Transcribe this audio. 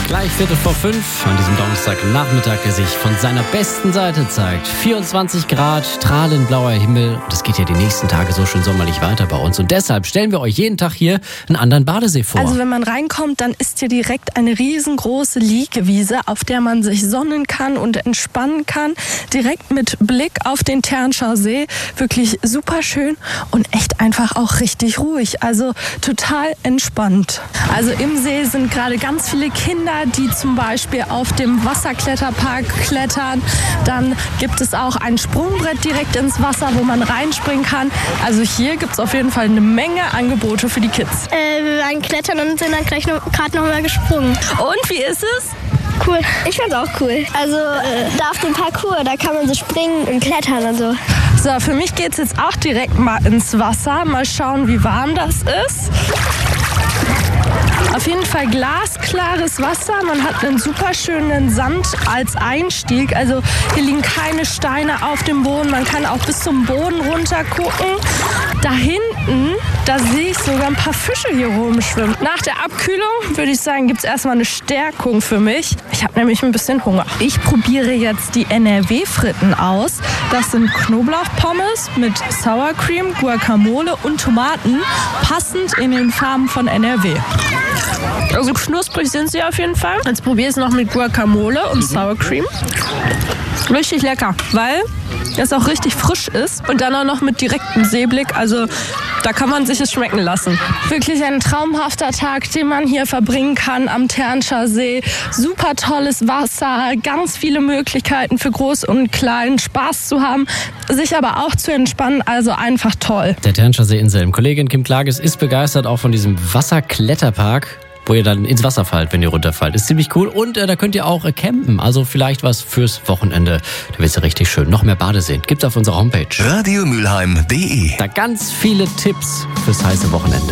Gleich 4:45 an diesem Donnerstagnachmittag, der sich von seiner besten Seite zeigt. 24 Grad, strahlend blauer Himmel. Und es geht ja die nächsten Tage so schön sommerlich weiter bei uns. Und deshalb stellen wir euch jeden Tag hier einen anderen Badesee vor. Also wenn man reinkommt, dann ist hier direkt eine riesengroße Liegewiese, auf der man sich sonnen kann und entspannen kann. Direkt mit Blick auf den Ternscher See. Wirklich super schön und echt einfach auch richtig ruhig. Also total entspannt. Also im See sind gerade ganz viele Kinder, die zum Beispiel auf dem Wasserkletterpark klettern. Dann gibt es auch ein Sprungbrett direkt ins Wasser, wo man reinspringen kann. Also hier gibt es auf jeden Fall eine Menge Angebote für die Kids. Wir waren klettern und sind dann gleich gerade noch mal gesprungen. Und wie ist es? Cool. Ich fand's auch cool. Also da auf dem Parcours, da kann man so springen und klettern und so. So, für mich geht's jetzt auch direkt mal ins Wasser. Mal schauen, wie warm das ist. Auf jeden Fall glasklares Wasser. Man hat einen super schönen Sand als Einstieg. Also hier liegen keine Steine auf dem Boden. Man kann auch bis zum Boden runter gucken. Da hinten, da sehe ich sogar ein paar Fische hier rumschwimmen. Nach der Abkühlung, würde ich sagen, gibt es erstmal eine Stärkung für mich. Ich habe nämlich ein bisschen Hunger. Ich probiere jetzt die NRW-Fritten aus. Das sind Knoblauchpommes mit Sour Cream, Guacamole und Tomaten, passend in den Farben von NRW. Also knusprig sind sie auf jeden Fall. Jetzt probiere ich es noch mit Guacamole und Sour Cream. Richtig lecker, weil es auch richtig frisch ist und dann auch noch mit direktem Seeblick. Also da kann man sich es schmecken lassen. Wirklich ein traumhafter Tag, den man hier verbringen kann am Ternscher See. Super tolles Wasser, ganz viele Möglichkeiten für Groß und Klein, Spaß zu haben, sich aber auch zu entspannen. Also einfach toll. Der Ternscher See in Selm. Kollegin Kim Klages ist begeistert auch von diesem Wasserkletterpark, wo ihr dann ins Wasser fallt, wenn ihr runterfallt. Ist ziemlich cool. Und da könnt ihr auch campen. Also vielleicht was fürs Wochenende. Da wird's ja richtig schön. Noch mehr Badeseen gibt's auf unserer Homepage. radiomülheim.de. Da ganz viele Tipps fürs heiße Wochenende.